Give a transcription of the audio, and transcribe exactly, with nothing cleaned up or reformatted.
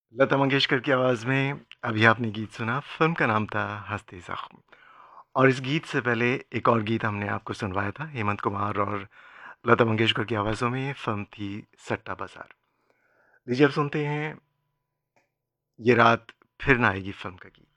लता मंगेशकर की आवाज़ में अभी आपने गीत सुना, फ़िल्म का नाम था हस्ती ज़ख्म। और इस गीत से पहले एक और गीत हमने आपको सुनवाया था, हेमंत कुमार और लता मंगेशकर की आवाज़ों में, फ़िल्म थी सट्टा बाज़ार। लीजिए अब सुनते हैं, ये रात फिर ना आएगी फ़िल्म का गीत।